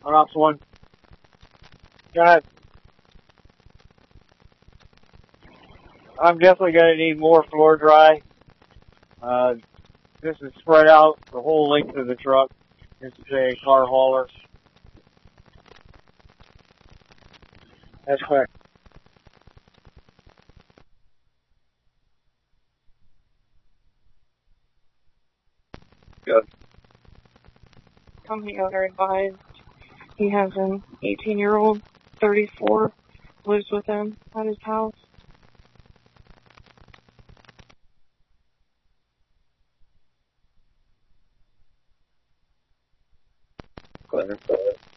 On ops one. Go ahead. I'm definitely going to need more floor dry. This is spread out the whole length of the truck. This is a car hauler. That's correct. Good. Company owner advised he has an 18-year-old, 34, lives with him at his house. Go ahead.